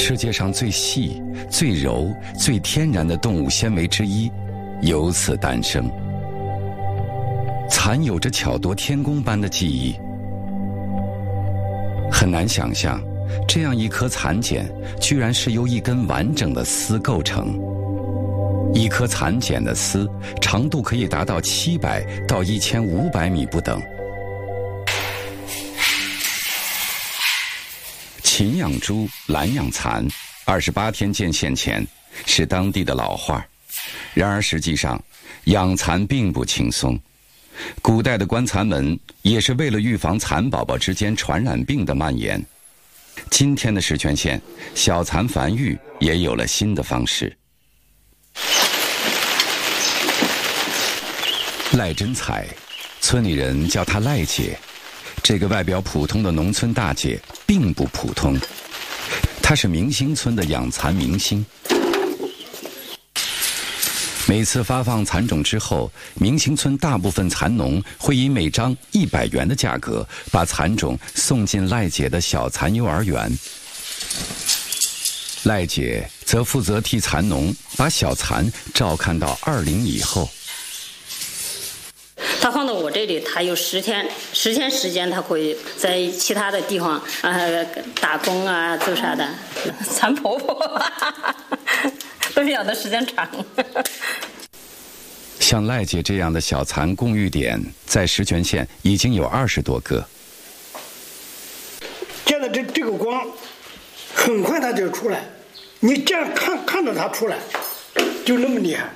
世界上最细、最柔、最天然的动物纤维之一，由此诞生。蚕有着巧夺天工般的技艺，很难想象，这样一颗蚕茧居然是由一根完整的丝构成。一颗蚕茧的丝长度可以达到700到1500米不等。勤养猪，懒养蚕，28天见现钱，是当地的老话。然而实际上，养蚕并不轻松。古代的观蚕门也是为了预防蚕宝宝之间传染病的蔓延。今天的石泉县小蚕繁育也有了新的方式。赖真彩，村里人叫她赖姐。这个外表普通的农村大姐并不普通，她是明星村的养蚕明星。每次发放蚕种之后，明星村大部分蚕农会以每张100元的价格把蚕种送进赖姐的小蚕幼儿园。赖姐则负责替蚕农把小蚕照看到20以后。 他放到我这里，他有10天时间，他可以在其他的地方打工啊，做啥的。蚕婆婆都养的时间长。 像赖姐这样的小蚕供育点，在石泉县已经有20多个。 见到这个光，很快它就出来，你这样看着它出来，就那么厉害。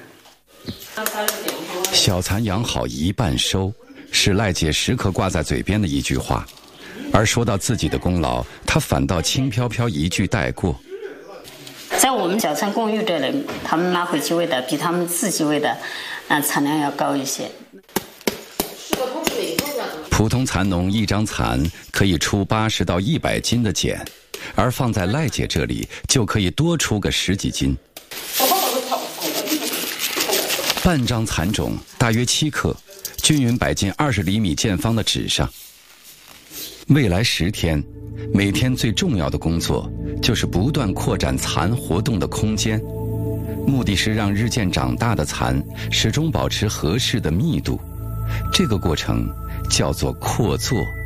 小蚕养好一半收，是赖姐时刻挂在嘴边的一句话。而说到自己的功劳，她反倒轻飘飘一句带过。 在我们小蚕供育这里，他们拿回去喂的比他们自己喂的产量要高一些。 普通蚕农一张蚕可以出80到100斤的茧，而放在赖姐这里就可以多出个10几斤。半张蚕种大约7克，均匀摆进20厘米见方的纸上。未来10天，每天最重要的工作就是不断扩展蚕活动的空间，目的是让日渐长大的蚕始终保持合适的密度。这个过程叫做扩作。